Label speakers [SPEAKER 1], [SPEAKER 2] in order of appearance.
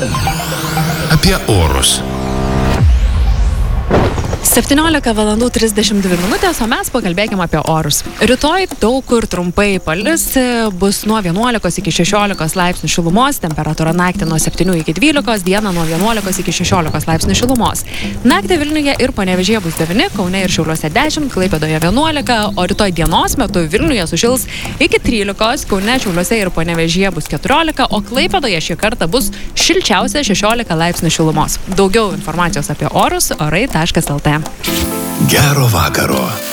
[SPEAKER 1] Apie orus.
[SPEAKER 2] 17:32 minutės, o mes pakalbėkime apie orus. Rytoj daug kur trumpai palis, bus nuo 11 iki 16 laipsnių šilumos, temperatūra naktį nuo 7 iki 12, dieną nuo 11 iki 16 laipsnių šilumos. Naktį Vilniuje ir Panevėžyje bus 9, Kaune ir Šiauliuose 10, Klaipėdoje 11, o rytoj dienos metu Vilniuje sušils iki 13, Kaune, Šiauliuose ir Panevėžyje bus 14, o Klaipėdoje šį kartą bus šilčiausia 16 laipsnių šilumos. Daugiau informacijos apie orus orai.lt.
[SPEAKER 1] Gero vakaro.